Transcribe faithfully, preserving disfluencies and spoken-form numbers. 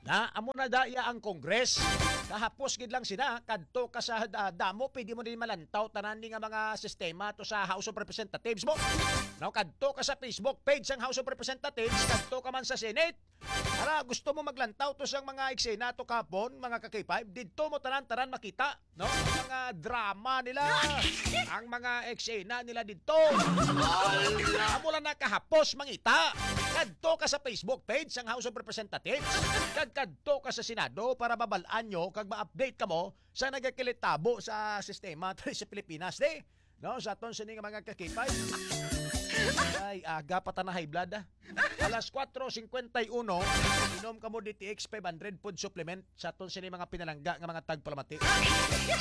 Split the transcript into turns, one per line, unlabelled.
Na amo na daya ang Kongres. Kahapos gid lang sina kadto ka sa uh, damo pwede mo din malantaw tanan ni nga mga sistema to sa House of Representatives mo. Now kadto ka sa Facebook page sang House of Representatives, kadto ka man sa Senate. Ara gusto mo maglantaw to sang mga eksena to kapon, mga ka-K five, didto mo tanan-tanan makita, no? Ang mga drama nila, ang mga eksena nila didto. Amo lang na kahapos mangita. Kadto ka sa Facebook page sang House of Representatives. Kag kadto ka sa Senado para babalaan nyo kag ma-update ka mo sa nagakilitabo sa sistema sa Pilipinas de. No, sa aton sini nga mga ka-K five. Ay, aga pa ta na high blood ah. Alas four fifty-one, inom ka mo D T X five hundred food supplement sa aton sini mga pinalangga nga mga tagpalamati.